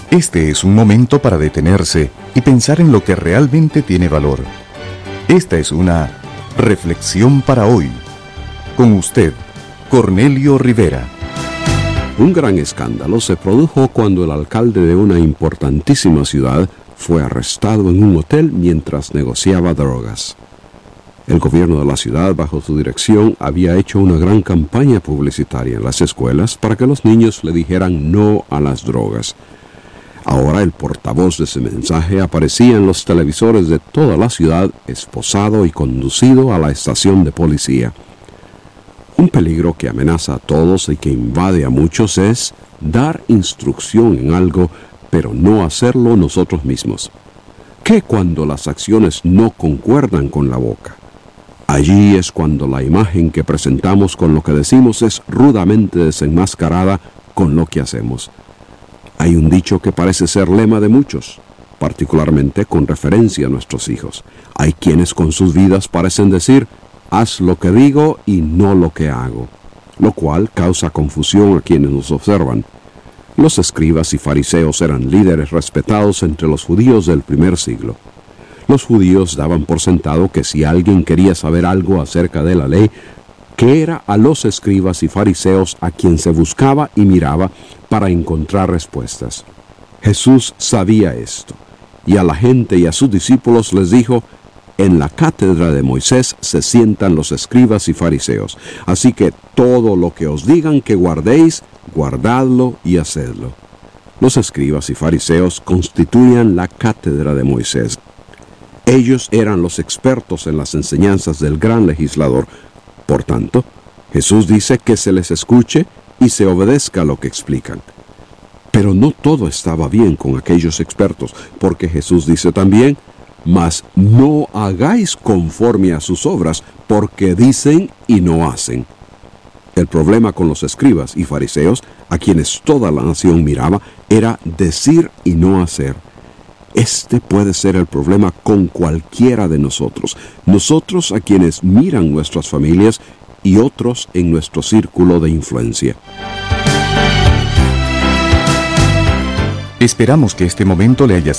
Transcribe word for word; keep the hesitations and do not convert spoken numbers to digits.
Este es un momento para detenerse y pensar en lo que realmente tiene valor. Esta es una reflexión para hoy. Con usted, Cornelio Rivera. Un gran escándalo se produjo cuando el alcalde de una importantísima ciudad fue arrestado en un hotel mientras negociaba drogas. El gobierno de la ciudad, bajo su dirección, había hecho una gran campaña publicitaria en las escuelas para que los niños le dijeran no a las drogas. Ahora el portavoz de ese mensaje aparecía en los televisores de toda la ciudad, esposado y conducido a la estación de policía. Un peligro que amenaza a todos y que invade a muchos es dar instrucción en algo, pero no hacerlo nosotros mismos. ¿Qué cuando las acciones no concuerdan con la boca? Allí es cuando la imagen que presentamos con lo que decimos es rudamente desenmascarada con lo que hacemos. Hay un dicho que parece ser lema de muchos, particularmente con referencia a nuestros hijos. Hay quienes con sus vidas parecen decir, haz lo que digo y no lo que hago, lo cual causa confusión a quienes nos observan. Los escribas y fariseos eran líderes respetados entre los judíos del primer siglo. Los judíos daban por sentado que si alguien quería saber algo acerca de la ley, que era a los escribas y fariseos a quien se buscaba y miraba para encontrar respuestas. Jesús sabía esto, y a la gente y a sus discípulos les dijo, en la cátedra de Moisés se sientan los escribas y fariseos, así que todo lo que os digan que guardéis, guardadlo y hacedlo. Los escribas y fariseos constituían la cátedra de Moisés. Ellos eran los expertos en las enseñanzas del gran legislador. Por tanto, Jesús dice que se les escuche y se obedezca lo que explican. Pero no todo estaba bien con aquellos expertos, porque Jesús dice también, mas no hagáis conforme a sus obras, porque dicen y no hacen. El problema con los escribas y fariseos, a quienes toda la nación miraba, era decir y no hacer. Este puede ser el problema con cualquiera de nosotros, nosotros a quienes miran nuestras familias y otros en nuestro círculo de influencia. Esperamos que este momento le haya